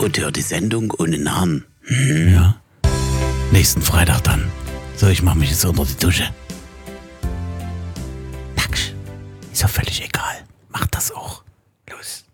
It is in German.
und hört die Sendung ohne Namen. Ja. Nächsten Freitag dann. So, ich mach mich jetzt unter die Dusche. Ist ja völlig egal. Mach das auch. Los.